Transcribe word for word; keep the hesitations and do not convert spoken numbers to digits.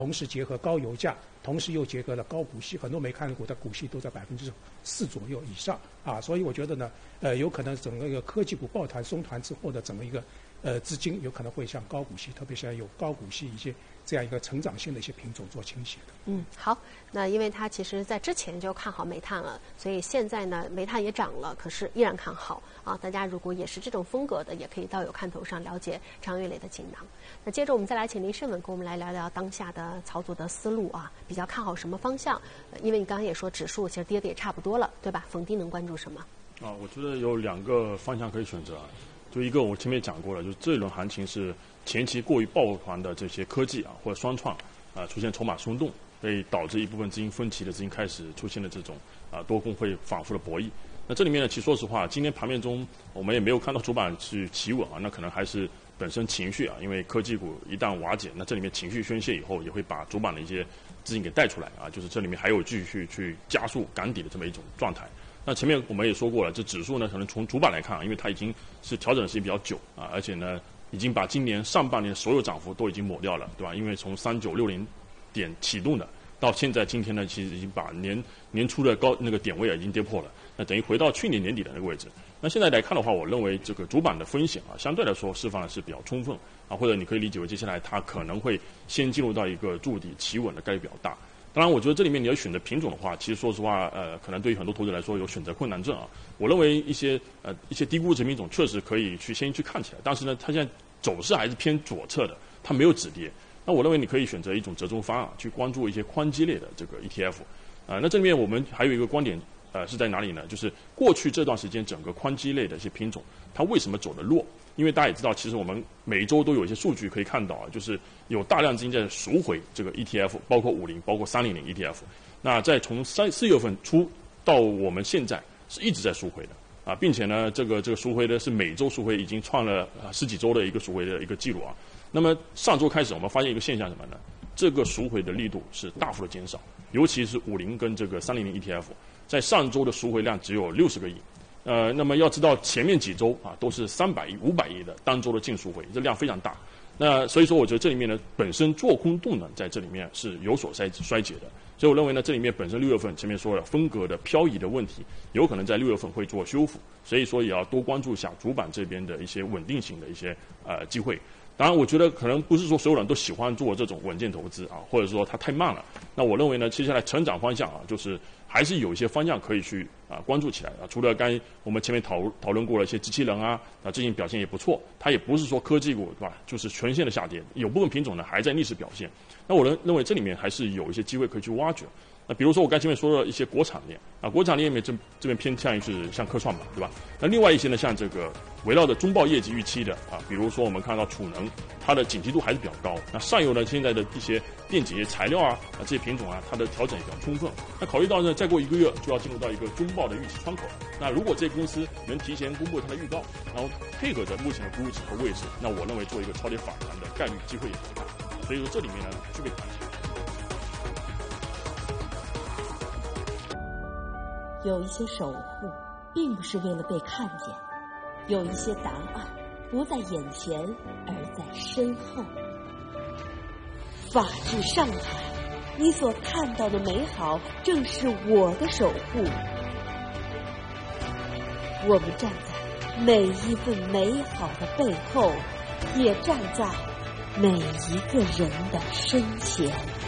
同时结合高油价，同时又结合了高股息，很多煤炭股的股息都在百分之四左右以上啊，所以我觉得呢，呃，有可能整个一个科技股抱团松团之后的整个一个呃资金有可能会向高股息，特别是有高股息一些这样一个成长性的一些品种做倾斜的。 嗯，好，那因为它其实在之前就看好煤炭了，所以现在呢煤炭也涨了，可是依然看好啊。大家如果也是这种风格的，也可以到有看头上了解张玉磊的锦囊。那接着我们再来请林胜文跟我们来聊聊当下的操作的思路啊，比较看好什么方向？呃、因为你刚刚也说指数其实跌的也差不多了，对吧？逢低能关注什么？ 啊，我觉得有两个方向可以选择。就一个我前面讲过了，就是这一轮行情是前期过于抱团的这些科技啊或者双创啊出现筹码松动，所以导致一部分资金分歧的资金开始出现了这种啊多空会反复的博弈。那这里面呢，其实说实话，今天盘面中我们也没有看到主板去企稳啊，那可能还是本身情绪啊，因为科技股一旦瓦解，那这里面情绪宣泄以后，也会把主板的一些资金给带出来啊，就是这里面还有继续去加速赶底的这么一种状态。那前面我们也说过了，这指数呢，可能从主板来看啊，因为它已经是调整的时间比较久啊，而且呢，已经把今年上半年所有涨幅都已经抹掉了，对吧？因为从三九六零点启动的，到现在今天呢，其实已经把年年初的高那个点位啊已经跌破了，那等于回到去年年底的那个位置。那现在来看的话，我认为这个主板的风险啊，相对来说释放的是比较充分啊，或者你可以理解为接下来它可能会先进入到一个筑底企稳的概率比较大。当然，我觉得这里面你要选择品种的话，其实说实话，呃，可能对于很多投资者来说有选择困难症啊。我认为一些呃一些低估值品种确实可以去先去看起来，但是呢，它现在走势还是偏左侧的，它没有止跌。那我认为你可以选择一种折中方案，去关注一些宽基类的这个 E T F。啊、呃，那这里面我们还有一个观点，呃，是在哪里呢？就是过去这段时间整个宽基类的一些品种，它为什么走得弱？因为大家也知道，其实我们每一周都有一些数据可以看到啊，就是有大量资金在赎回这个 E T F， 包括五零，包括三零零 E T F。那在从三四月份初到我们现在是一直在赎回的啊，并且呢，这个这个赎回的是每周赎回已经创了十几周的一个赎回的一个记录啊。那么上周开始，我们发现一个现象什么呢？这个赎回的力度是大幅的减少，尤其是五零跟这个三零零 E T F， 在上周的赎回量只有六十个亿。呃，那么要知道前面几周啊都是三百亿、五百亿的单周的净赎回，这量非常大。那所以说，我觉得这里面呢，本身做空动能在这里面是有所衰衰竭的。所以我认为呢，这里面本身六月份前面说了风格的漂移的问题，有可能在六月份会做修复。所以说也要多关注一下主板这边的一些稳定性的一些呃机会。当然，我觉得可能不是说所有人都喜欢做这种稳健投资啊，或者说它太慢了。那我认为呢，接下来成长方向啊，就是还是有一些方向可以去啊关注起来啊。除了刚才我们前面讨讨论过了一些机器人啊，啊最近表现也不错，它也不是说科技股对吧，就是全线的下跌，有部分品种呢还在逆势表现。那我认认为这里面还是有一些机会可以去挖掘。那比如说我刚才前面说了一些国产链啊，国产链里面这这边偏向于是像科创板，对吧？那另外一些呢，像这个围绕着中报业绩预期的啊，比如说我们看到储能，它的景气度还是比较高。那上游呢，现在的一些电解材料啊啊这些品种啊，它的调整也比较充分。那考虑到呢，再过一个月就要进入到一个中报的预期窗口，那如果这些公司能提前公布它的预告，然后配合着目前的估值和位置，那我认为做一个超跌反弹的概率机会也很大。所以说这里面呢，具备弹性。 有一些守护并不是为了被看见，有一些答案不在眼前而在身后。法治上海，你所看到的美好正是我的守护。我们站在每一份美好的背后，也站在每一个人的身前。